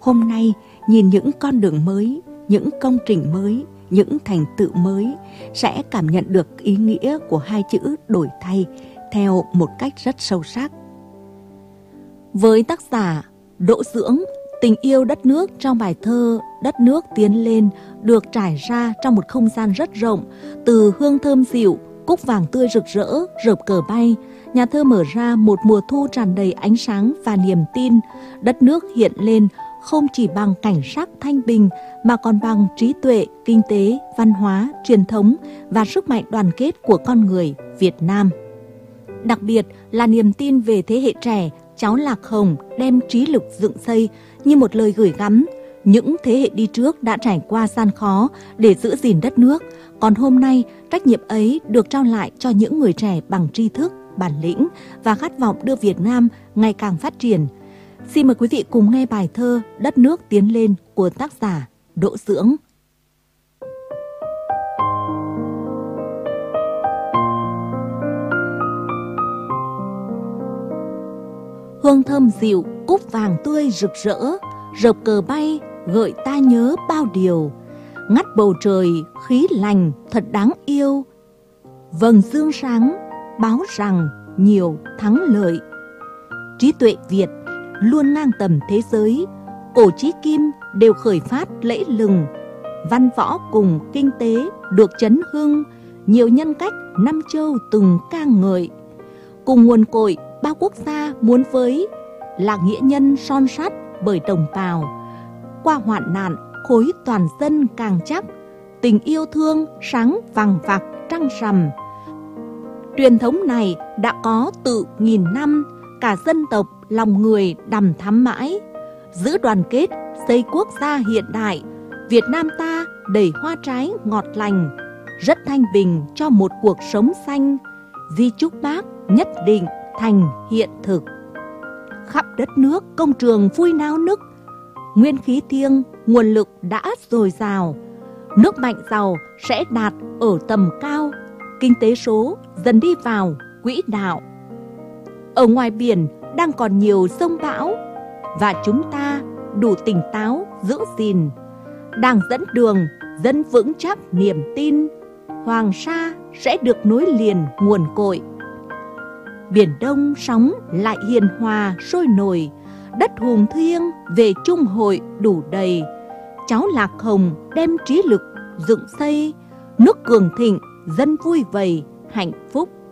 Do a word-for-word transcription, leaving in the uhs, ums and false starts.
Hôm nay nhìn những con đường mới, những công trình mới, những thành tựu mới sẽ cảm nhận được ý nghĩa của hai chữ đổi thay theo một cách rất sâu sắc. Với tác giả Đỗ Dưỡng, tình yêu đất nước trong bài thơ Đất nước tiến lên được trải ra trong một không gian rất rộng, từ hương thơm dịu, cúc vàng tươi rực rỡ, rợp cờ bay. Nhà thơ mở ra một mùa thu tràn đầy ánh sáng và niềm tin. Đất nước hiện lên không chỉ bằng cảnh sắc thanh bình mà còn bằng trí tuệ, kinh tế, văn hóa, truyền thống và sức mạnh đoàn kết của con người Việt Nam. Đặc biệt là niềm tin về thế hệ trẻ, cháu Lạc Hồng đem trí lực dựng xây như một lời gửi gắm. Những thế hệ đi trước đã trải qua gian khó để giữ gìn đất nước, còn hôm nay trách nhiệm ấy được trao lại cho những người trẻ bằng tri thức, bản lĩnh và khát vọng đưa Việt Nam ngày càng phát triển. Xin mời quý vị cùng nghe bài thơ Đất nước tiến lên của tác giả Đỗ Dưỡng. Hương thơm dịu, cúc vàng tươi rực rỡ, rợp cờ bay gợi ta nhớ bao điều. Ngắt bầu trời khí lành thật đáng yêu, vầng dương sáng báo rằng nhiều thắng lợi. Trí tuệ Việt luôn ngang tầm thế giới, cổ chí kim đều khởi phát lẫy lừng. Văn võ cùng kinh tế được chấn hưng, nhiều nhân cách năm châu từng ca ngợi. Cùng nguồn cội bao quốc gia muốn với, là nghĩa nhân son sắt bởi đồng bào. Qua hoạn nạn khối toàn dân càng chắc, tình yêu thương sáng vằng vặc trăng rằm. Truyền thống này đã có từ nghìn năm, cả dân tộc lòng người đằm thắm mãi. Giữ đoàn kết xây quốc gia hiện đại, Việt Nam ta đầy hoa trái ngọt lành, rất thanh bình cho một cuộc sống xanh. Di chúc Bác nhất định thành hiện thực. Khắp đất nước công trường vui náo nức, nguyên khí thiêng nguồn lực đã dồi dào. Nước mạnh giàu sẽ đạt ở tầm cao, kinh tế số dần đi vào quỹ đạo. Ở ngoài biển đang còn nhiều sông bão, và chúng ta đủ tỉnh táo giữ gìn. Đảng dẫn đường, dân vững chắc niềm tin, Hoàng Sa sẽ được nối liền nguồn cội. Biển Đông sóng lại hiền hòa sôi nổi, đất hùng thiêng về chung hội đủ đầy. Cháu Lạc Hồng đem trí lực dựng xây, nước cường thịnh dân vui vầy hạnh phúc